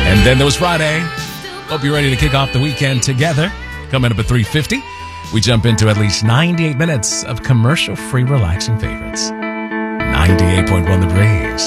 And then there was Friday. Hope you're ready to kick off the weekend together. Coming up at 3:50, we jump into at least 98 minutes of commercial-free relaxing favorites. 98.1 The Breeze.